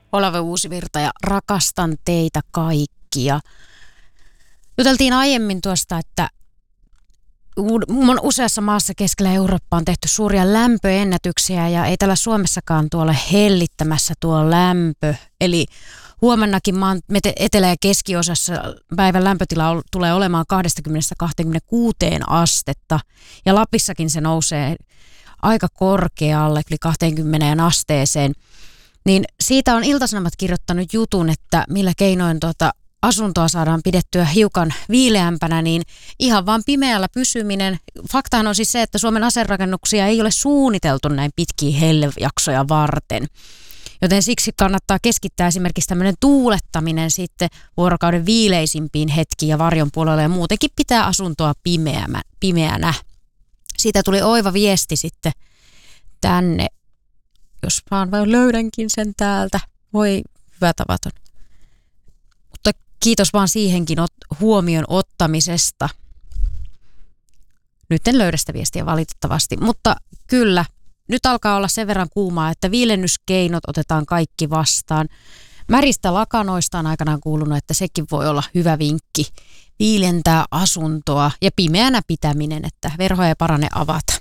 Olave Uusivirta ja rakastan teitä kaikkia. Juteltiin aiemmin tuosta, että useassa maassa keskellä Eurooppaa on tehty suuria lämpöennätyksiä ja ei täällä Suomessakaan tuolle hellittämässä tuo lämpö. Eli huomennakin maan etelä- ja keskiosassa päivän lämpötila tulee olemaan 20-26 astetta ja Lapissakin se nousee aika korkealle, yli 20 asteeseen. Niin siitä on Ilta-Sanomat kirjoittanut jutun, että millä keinoin asuntoa saadaan pidettyä hiukan viileämpänä, niin ihan vaan pimeällä pysyminen. Faktahan on siis se, että Suomen asuinrakennuksia ei ole suunniteltu näin pitkiä hellejaksoja varten. Joten siksi kannattaa keskittää esimerkiksi tämmöinen tuulettaminen sitten vuorokauden viileisimpiin hetkiin ja varjon puolelle ja muutenkin pitää asuntoa pimeänä. Siitä tuli oiva viesti sitten tänne, jos vaan löydänkin sen täältä. Voi hyvä tavaton. Mutta kiitos vaan siihenkin huomion ottamisesta. Nyt en löydä sitä viestiä valitettavasti, mutta kyllä. Nyt alkaa olla sen verran kuumaa, että viilennyskeinot otetaan kaikki vastaan. Märistä lakanoista on aikanaan kuulunut, että sekin voi olla hyvä vinkki. Viilentää asuntoa ja pimeänä pitäminen, että verhoja ei parane avata.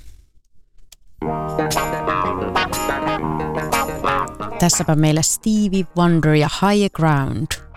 Tässäpä meillä Stevie Wonder ja Higher Ground.